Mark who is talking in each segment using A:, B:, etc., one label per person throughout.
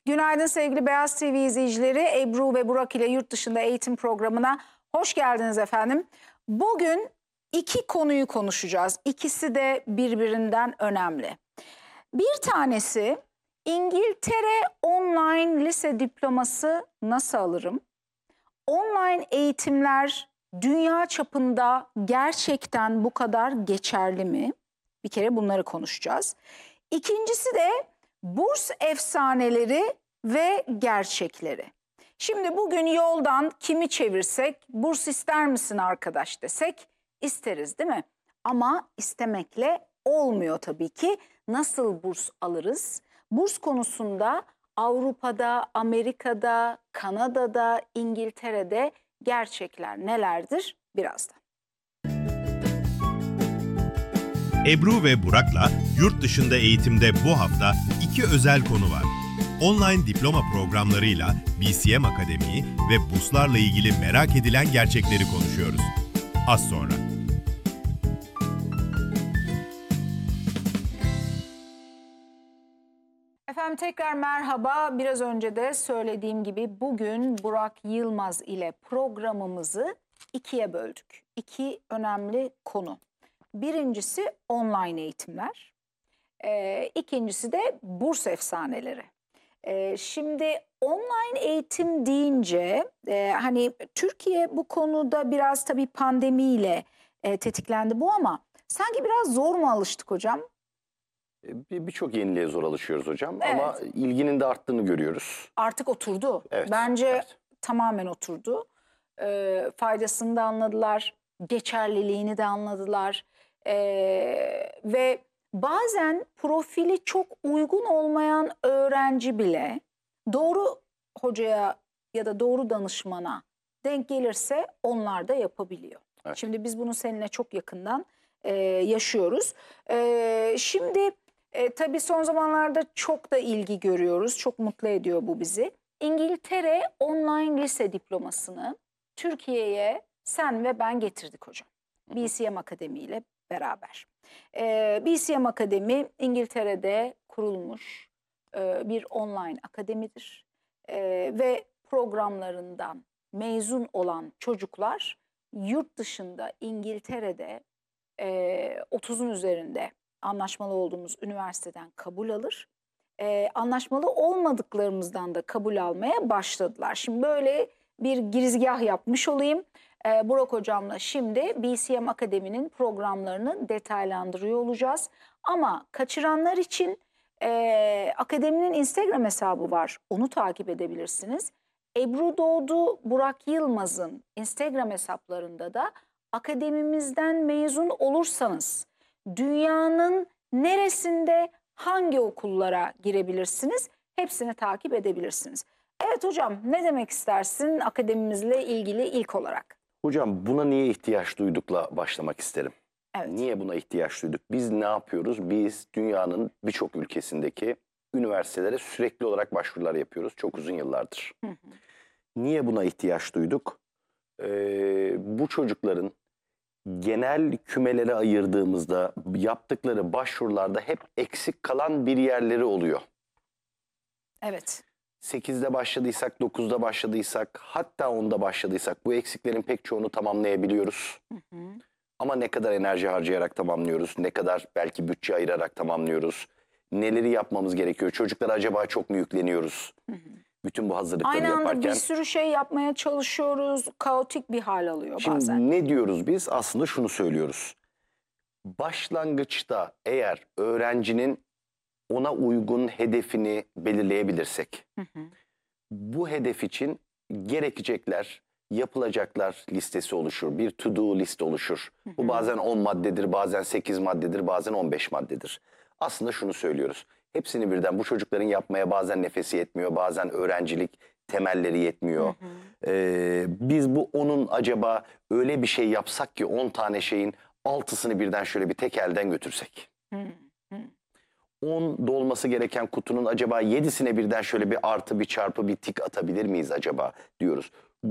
A: Günaydın sevgili Beyaz TV izleyicileri. Ebru ve Burak ile yurt dışında eğitim programına hoş geldiniz efendim. Bugün iki konuyu konuşacağız. İkisi de birbirinden önemli. Bir tanesi İngiltere online lise diploması nasıl alırım? Online eğitimler dünya çapında gerçekten bu kadar geçerli mi? Bir kere bunları konuşacağız. İkincisi de burs efsaneleri ve gerçekleri. Şimdi bugün yoldan kimi çevirsek, burs ister misin arkadaş desek isteriz değil mi? Ama istemekle olmuyor tabii ki. Nasıl burs alırız? Burs konusunda Avrupa'da, Amerika'da, Kanada'da, İngiltere'de gerçekler nelerdir? Birazdan.
B: Ebru ve Burak'la yurt dışında eğitimde bu hafta iki özel konu var. Online diploma programlarıyla BCM Akademi'yi ve burslarla ilgili merak edilen gerçekleri konuşuyoruz. Az sonra.
A: Efendim tekrar merhaba. Biraz önce de söylediğim gibi bugün Burak Yılmaz ile programımızı ikiye böldük. İki önemli konu. Birincisi online eğitimler. İkincisi de burs efsaneleri. Şimdi online eğitim deyince hani Türkiye bu konuda biraz tabii pandemiyle tetiklendi bu ama sanki biraz zor mu alıştık hocam?
C: Birçok yeniliğe zor alışıyoruz hocam,
A: Evet.
C: ama ilginin de arttığını görüyoruz.
A: Artık oturdu.
C: Evet,
A: Bence
C: evet.
A: tamamen oturdu. Faydasını da anladılar, geçerliliğini de anladılar. Ve bazen profili çok uygun olmayan öğrenci bile doğru hocaya ya da doğru danışmana denk gelirse onlar da yapabiliyor.
C: Evet.
A: Şimdi biz bunu seninle çok yakından yaşıyoruz. Şimdi tabii son zamanlarda çok da ilgi görüyoruz. Çok mutlu ediyor bu bizi. İngiltere online lise diplomasını Türkiye'ye sen ve ben getirdik hocam. BCM Akademi ile beraber. BCM Akademi İngiltere'de kurulmuş bir online akademidir. Ve programlarından mezun olan çocuklar yurt dışında İngiltere'de 30'un üzerinde anlaşmalı olduğumuz üniversiteden kabul alır. Anlaşmalı olmadıklarımızdan da kabul almaya başladılar. Şimdi böyle bir girizgah yapmış olayım. Burak hocamla şimdi BCM Akademi'nin programlarını detaylandırıyor olacağız. Ama kaçıranlar için akademinin Instagram hesabı var. Onu takip edebilirsiniz. Ebru Doğdu, Burak Yılmaz'ın Instagram hesaplarında da akademimizden mezun olursanız dünyanın neresinde hangi okullara girebilirsiniz? Hepsini takip edebilirsiniz. Evet hocam, ne demek istersin akademimizle ilgili ilk olarak?
C: Hocam, buna niye ihtiyaç duydukla başlamak isterim.
A: Evet.
C: Niye buna ihtiyaç duyduk? Biz ne yapıyoruz? Biz dünyanın birçok ülkesindeki üniversitelere sürekli olarak başvurular yapıyoruz. Çok uzun yıllardır.
A: Hı hı.
C: Niye buna ihtiyaç duyduk? Bu çocukların genel kümelere ayırdığımızda yaptıkları başvurularda hep eksik kalan bir yerleri oluyor.
A: Evet.
C: 8'de başladıysak, 9'da başladıysak, hatta 10'da başladıysak bu eksiklerin pek çoğunu tamamlayabiliyoruz.
A: Hı hı.
C: Ama ne kadar enerji harcayarak tamamlıyoruz, ne kadar belki bütçe ayırarak tamamlıyoruz, neleri yapmamız gerekiyor, çocuklara acaba çok mu yükleniyoruz?
A: Hı hı.
C: Bütün bu hazırlıkları
A: Aynı anda
C: yaparken.
A: bir sürü şey yapmaya çalışıyoruz, kaotik bir hal alıyor
C: Şimdi
A: bazen.
C: ne diyoruz biz? Aslında şunu söylüyoruz. Başlangıçta eğer öğrencinin ona uygun hedefini belirleyebilirsek,
A: Hı hı.
C: bu hedef için gerekecekler, yapılacaklar listesi oluşur. Bir to do liste oluşur. Bu bazen 10 maddedir, bazen 8 maddedir, bazen 15 maddedir. Aslında şunu söylüyoruz. Hepsini birden bu çocukların yapmaya bazen nefesi yetmiyor, bazen öğrencilik temelleri yetmiyor. Biz onun acaba öyle bir şey yapsak ki 10 tane şeyin 6'sını birden şöyle bir tek elden götürsek.
A: Hı hı.
C: 10 dolması gereken kutunun acaba 7'sine birden şöyle bir artı, bir çarpı, bir tik atabilir miyiz acaba diyoruz.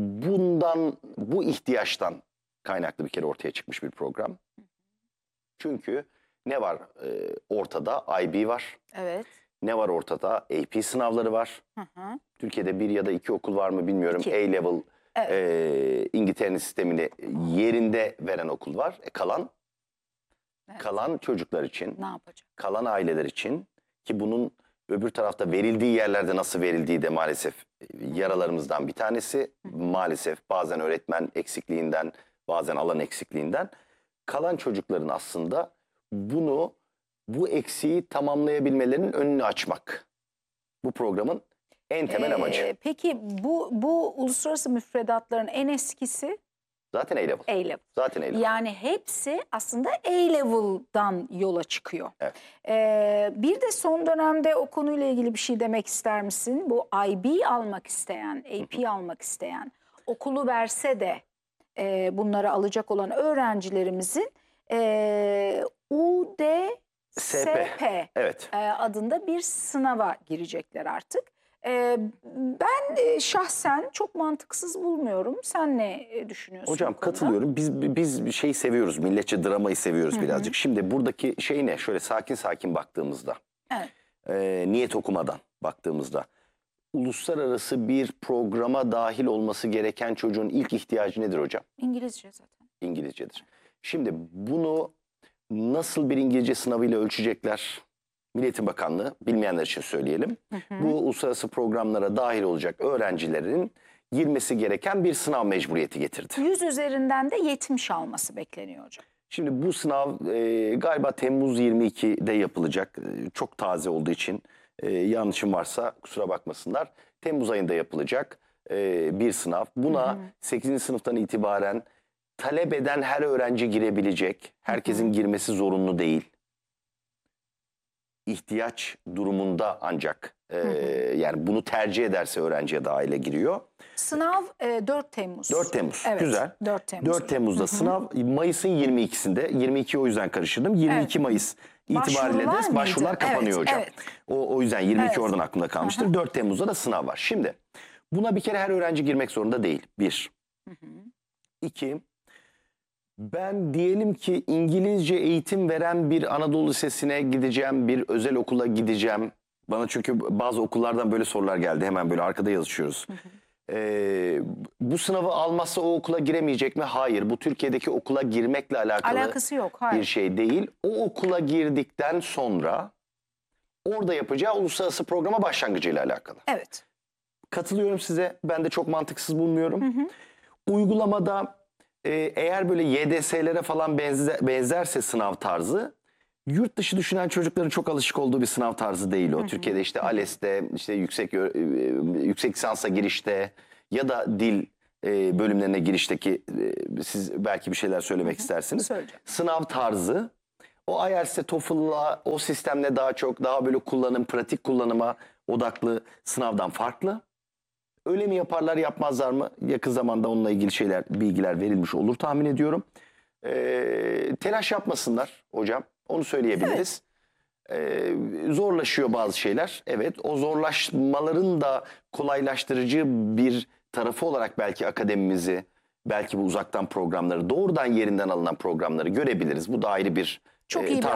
C: Bu ihtiyaçtan kaynaklı bir kere ortaya çıkmış bir program. Çünkü ne var ortada? IB var.
A: Evet.
C: Ne var ortada? AP sınavları var. Türkiye'de 1 ya da 2 okul var mı bilmiyorum.
A: 2.
C: A-level İngiltere'nin sistemini yerinde veren okul var. Kalan kalan çocuklar için,
A: Ne yapacak?
C: kalan aileler için, ki bunun öbür tarafta verildiği yerlerde nasıl verildiği de maalesef yaralarımızdan bir tanesi. Maalesef bazen öğretmen eksikliğinden, bazen alan eksikliğinden. Kalan çocukların aslında bu eksiği tamamlayabilmelerinin önünü açmak. Bu programın en temel amacı.
A: Peki bu uluslararası müfredatların en eskisi
C: Zaten A-level.
A: A-level.
C: Zaten A-level.
A: Yani hepsi aslında A-level'dan yola çıkıyor.
C: Evet.
A: Bir de son dönemde o konuyla ilgili bir şey demek ister misin? Bu IB almak isteyen, AP almak isteyen, okulu verse de bunları alacak olan öğrencilerimizin UDSP
C: Evet.
A: adında bir sınava girecekler artık. Ben şahsen çok mantıksız bulmuyorum. Sen ne düşünüyorsun?
C: Hocam
A: bu konuda?
C: katılıyorum. Biz bir şey seviyoruz. Milletçe dramayı seviyoruz birazcık. Şimdi buradaki şey ne? Şöyle sakin sakin baktığımızda.
A: Evet.
C: Niyet okumadan baktığımızda. Uluslararası bir programa dahil olması gereken çocuğun ilk ihtiyacı nedir hocam?
A: İngilizce zaten.
C: İngilizcedir. Şimdi bunu nasıl bir İngilizce sınavıyla ölçecekler? Milli Eğitim Bakanlığı, bilmeyenler için söyleyelim. Bu uluslararası programlara dahil olacak öğrencilerin girmesi gereken bir sınav mecburiyeti getirdi.
A: 100 üzerinden de 70 alması bekleniyor hocam.
C: Şimdi bu sınav galiba Temmuz 22'de yapılacak. Çok taze olduğu için yanlışım varsa kusura bakmasınlar. Temmuz ayında yapılacak bir sınav. Buna 8. sınıftan itibaren talep eden her öğrenci girebilecek. Herkesin girmesi zorunlu değil. İhtiyaç durumunda ancak yani bunu tercih ederse öğrenciye de aile giriyor.
A: Sınav 4 Temmuz.
C: 4 Temmuz.
A: Evet,
C: Güzel.
A: 4 Temmuz.
C: 4 Temmuz'da sınav. Mayıs'ın 22'sinde. 22'yi o yüzden karıştırdım. 22 Mayıs itibariyle
A: Başvurular
C: de başvurular
A: mıydı?
C: kapanıyor
A: Evet,
C: hocam.
A: evet.
C: O yüzden 22
A: Evet.
C: oradan aklımda kalmıştır. 4 Temmuz'da da sınav var. Şimdi buna bir kere her öğrenci girmek zorunda değil. 1. 2. Ben diyelim ki İngilizce eğitim veren bir Anadolu Lisesi'ne gideceğim, bir özel okula gideceğim. Bana çünkü bazı okullardan böyle sorular geldi. Hemen böyle arkada yazışıyoruz. Bu sınavı almazsa o okula giremeyecek mi? Hayır. Bu Türkiye'deki okula girmekle
A: Alakası yok. Hayır.
C: bir şey değil. O okula girdikten sonra orada yapacağı uluslararası programa başlangıcıyla alakalı.
A: Evet.
C: Katılıyorum size. Ben de çok mantıksız bulmuyorum. Uygulamada eğer böyle YDS'lere falan benzerse sınav tarzı, yurt dışı düşünen çocukların çok alışık olduğu bir sınav tarzı değil o. Türkiye'de işte ALES'te, işte yüksek lisansa girişte ya da dil bölümlerine girişteki siz belki bir şeyler söylemek istersiniz.
A: Söyleyeceğim.
C: Sınav tarzı o IELTS'te, TOEFL'la, o sistemle daha böyle pratik kullanıma odaklı sınavdan farklı. Öyle mi yaparlar, yapmazlar mı? Yakın zamanda onunla ilgili bilgiler verilmiş olur tahmin ediyorum. Telaş yapmasınlar hocam. Onu söyleyebiliriz. Zorlaşıyor bazı şeyler. Evet, o zorlaşmaların da kolaylaştırıcı bir tarafı olarak belki akademimizi, belki bu uzaktan programları, doğrudan yerinden alınan programları görebiliriz. Bu da ayrı bir
A: Çok iyi bir